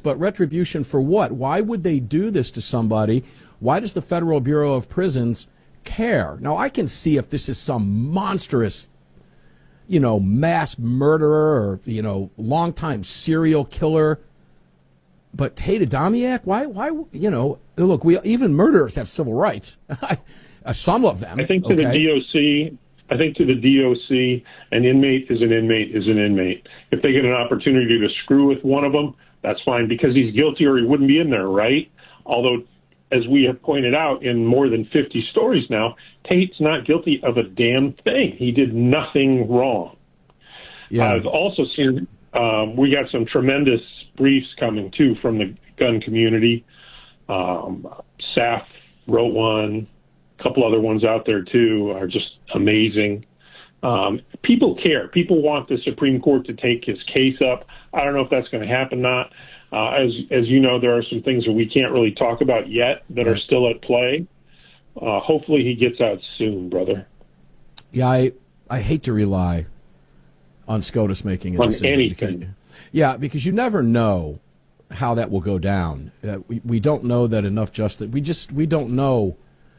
but retribution for what? Why would they do this to somebody? Why does the Federal Bureau of Prisons care? Now, I can see if this is some monstrous, mass murderer or, longtime serial killer. But Tate Adamiak, why, look, even murderers have civil rights. Some of them. I think to the DOC, an inmate is an inmate is an inmate. If they get an opportunity to screw with one of them, that's fine, because he's guilty or he wouldn't be in there, right? Although, as we have pointed out in more than 50 stories now, Tate's not guilty of a damn thing. He did nothing wrong. Yeah. I've also seen, we got some tremendous briefs coming, too, from the gun community. SAF wrote one. A couple other ones out there, too, are just amazing. People care. People want the Supreme Court to take his case up. I don't know if that's going to happen or not. As you know, there are some things that we can't really talk about yet that are still at play. Hopefully he gets out soon, brother. Yeah, I hate to rely on SCOTUS making a decision. On anything. Because you never know how that will go down. We don't know that enough justice. We don't know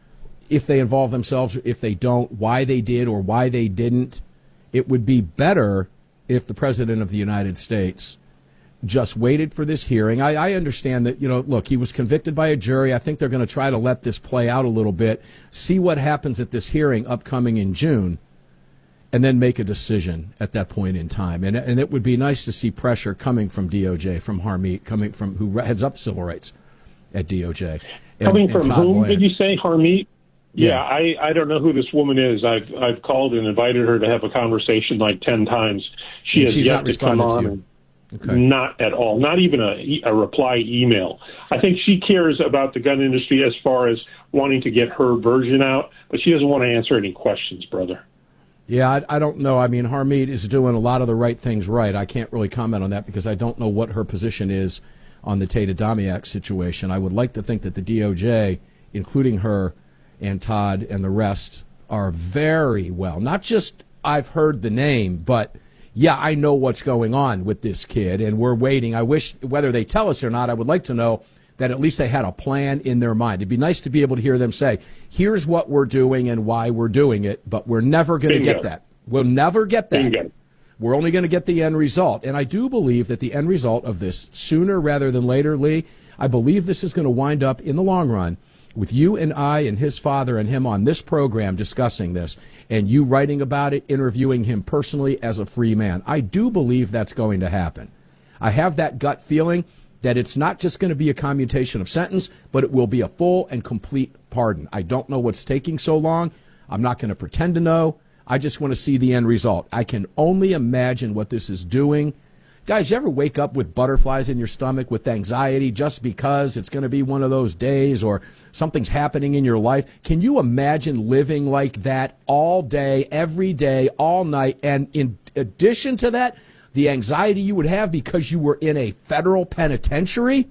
if they involve themselves, if they don't, why they did or why they didn't. It would be better if the President of the United States just waited for this hearing. I understand that, look, he was convicted by a jury. I think they're going to try to let this play out a little bit, see what happens at this hearing upcoming in June, and then make a decision at that point in time. And it would be nice to see pressure coming from DOJ, from Harmeet, coming from who heads up civil rights at DOJ. Coming from whom, Blanche. did you say, Harmeet? Yeah, I don't know who this woman is. I've called and invited her to have a conversation like 10 times. She has yet to come on. Okay. Not at all. Not even a reply email. I think she cares about the gun industry as far as wanting to get her version out, but she doesn't want to answer any questions, brother. Yeah, I don't know. I mean, Harmeet is doing a lot of the right things right. I can't really comment on that because I don't know what her position is on the Tate Adamiak situation. I would like to think that the DOJ, including her and Todd and the rest, are very well. Not just I've heard the name, but yeah, I know what's going on with this kid, and we're waiting. I wish, whether they tell us or not, I would like to know that at least they had a plan in their mind. It'd be nice to be able to hear them say, here's what we're doing and why we're doing it, but we're never going to get that. We'll never get that. Bingo. We're only going to get the end result. And I do believe that the end result of this, sooner rather than later, Lee, I believe this is going to wind up in the long run with you and I and his father and him on this program discussing this, and you writing about it, interviewing him personally as a free man. I do believe that's going to happen. I have that gut feeling that it's not just going to be a commutation of sentence, but it will be a full and complete pardon. I don't know what's taking so long. I'm not going to pretend to know. I just want to see the end result. I can only imagine what this is doing. Guys, you ever wake up with butterflies in your stomach, with anxiety just because it's going to be one of those days or something's happening in your life? Can you imagine living like that all day, every day, all night? And in addition to that, the anxiety you would have because you were in a federal penitentiary?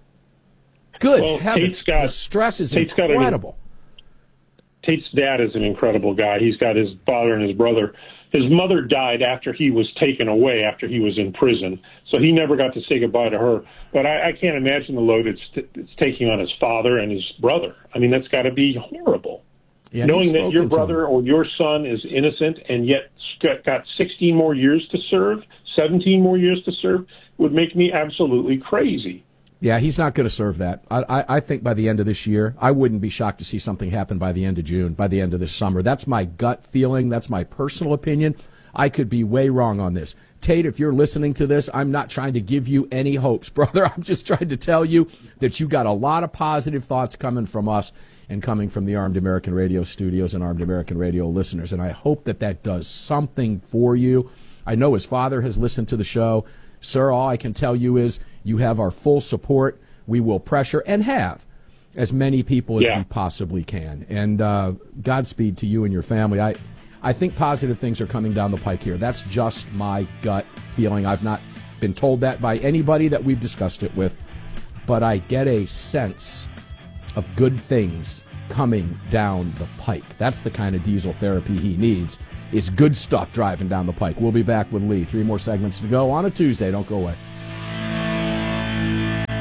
Good heavens, the stress is incredible. Tate's dad is an incredible guy. He's got his father and his brother. His mother died after he was taken away, after he was in prison. So he never got to say goodbye to her. But I can't imagine the load it's taking on his father and his brother. I mean, that's got to be horrible. Yeah, knowing that your brother or your son is innocent and yet got 16 more years to serve, 17 more years to serve, would make me absolutely crazy. Yeah, he's not going to serve that. I think by the end of this year, I wouldn't be shocked to see something happen by the end of June, by the end of this summer. That's my gut feeling. That's my personal opinion. I could be way wrong on this. Tate, if you're listening to this, I'm not trying to give you any hopes, brother. I'm just trying to tell you that you got a lot of positive thoughts coming from us and coming from the Armed American Radio studios and Armed American Radio listeners. And I hope that that does something for you. I know his father has listened to the show. Sir, all I can tell you is you have our full support. We will pressure and have as many people as we possibly can. And Godspeed to you and your family. I think positive things are coming down the pike here. That's just my gut feeling. I've not been told that by anybody that we've discussed it with, but I get a sense of good things coming down the pike. That's the kind of diesel therapy he needs. It's good stuff driving down the pike. We'll be back with Lee. 3 more segments to go on a Tuesday. Don't go away.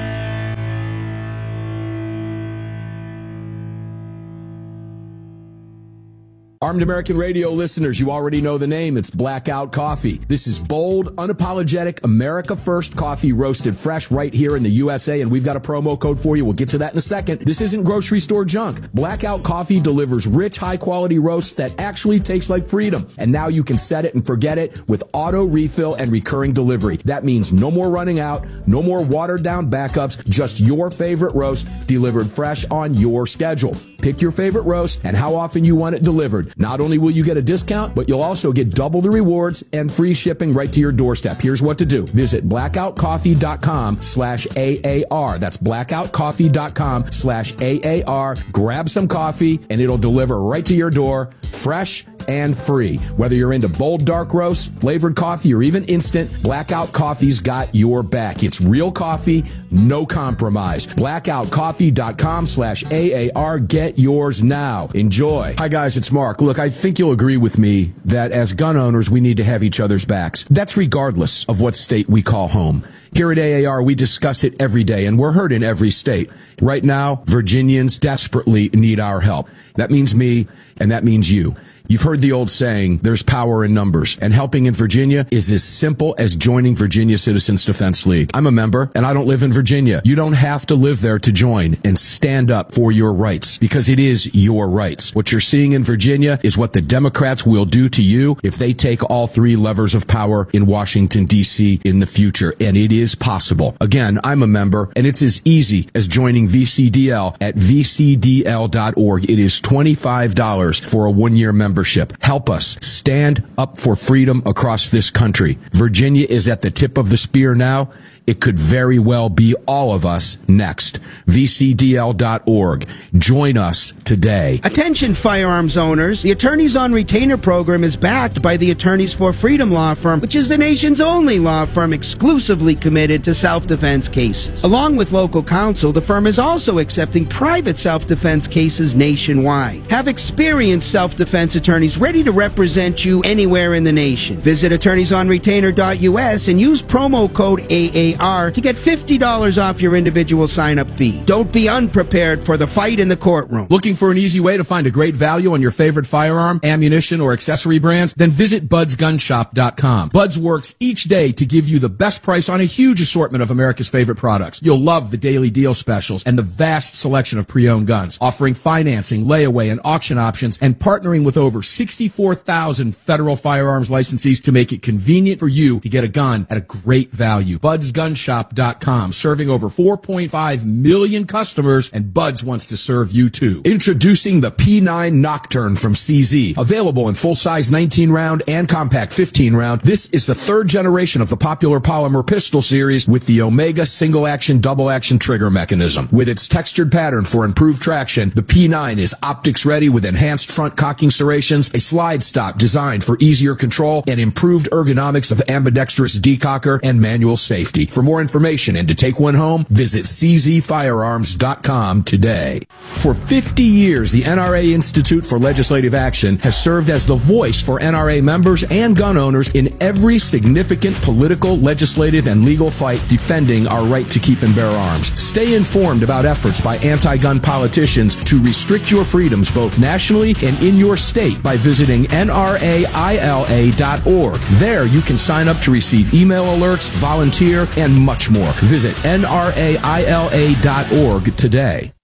Armed American Radio listeners, you already know the name. It's Blackout Coffee. This is bold, unapologetic, America First coffee roasted fresh right here in the USA, and we've got a promo code for you. We'll get to that in a second. This isn't grocery store junk. Blackout Coffee delivers rich, high-quality roasts that actually taste like freedom. And now you can set it and forget it with auto refill and recurring delivery. That means no more running out, no more watered-down backups, just your favorite roast delivered fresh on your schedule. Pick your favorite roast and how often you want it delivered. Not only will you get a discount, but you'll also get double the rewards and free shipping right to your doorstep. Here's what to do. Visit blackoutcoffee.com/AAR. That's blackoutcoffee.com/AAR. Grab some coffee and it'll deliver right to your door, fresh and free. Whether you're into bold dark roast, flavored coffee, or even instant, Blackout Coffee's got your back. It's real coffee, no compromise. blackoutcoffee.com/AAR. Get yours now. Enjoy. Hi guys, it's Mark. Look, I think you'll agree with me that as gun owners, we need to have each other's backs. That's regardless of what state we call home. Here at AAR, we discuss it every day, and we're heard in every state. Right now, Virginians desperately need our help. That means me, and that means you. You've heard the old saying, there's power in numbers, and helping in Virginia is as simple as joining Virginia Citizens Defense League. I'm a member, and I don't live in Virginia. You don't have to live there to join and stand up for your rights, because it is your rights. What you're seeing in Virginia is what the Democrats will do to you if they take all three levers of power in Washington, D.C. in the future, and it is possible. Again, I'm a member, and it's as easy as joining VCDL at vcdl.org. It is $25 for a one-year membership. Help us stand up for freedom across this country. Virginia is at the tip of the spear now. It could very well be all of us next. VCDL.org. Join us today. Attention firearms owners. The Attorneys on Retainer program is backed by the Attorneys for Freedom law firm, which is the nation's only law firm exclusively committed to self-defense cases. Along with local counsel, the firm is also accepting private self-defense cases nationwide. Have experienced self-defense attorneys ready to represent you anywhere in the nation. Visit attorneysonretainer.us and use promo code AAR to get $50 off your individual sign-up fee. Don't be unprepared for the fight in the courtroom. Looking for an easy way to find a great value on your favorite firearm, ammunition, or accessory brands? Then visit budsgunshop.com. Buds works each day to give you the best price on a huge assortment of America's favorite products. You'll love the daily deal specials and the vast selection of pre-owned guns, offering financing, layaway, and auction options, and partnering with over 64,000 federal firearms licensees to make it convenient for you to get a gun at a great value. Budsgunshop.com, serving over 4.5 million customers, and Buds wants to serve you too. Introducing the P9 Nocturne from CZ, available in full-size 19-round and compact 15-round. This is the third generation of the popular polymer pistol series with the Omega single-action, double-action trigger mechanism. With its textured pattern for improved traction, the P9 is optics-ready with enhanced front cocking serrations, a slide stop designed for easier control, and improved ergonomics of ambidextrous decocker and manual safety. For more information and to take one home, visit czfirearms.com today. For 50 years, the NRA Institute for Legislative Action has served as the voice for NRA members and gun owners in every significant political, legislative, and legal fight defending our right to keep and bear arms. Stay informed about efforts by anti-gun politicians to restrict your freedoms both nationally and in your state by visiting nraila.org. There you can sign up to receive email alerts, volunteer, and much more. Visit nraila.org today.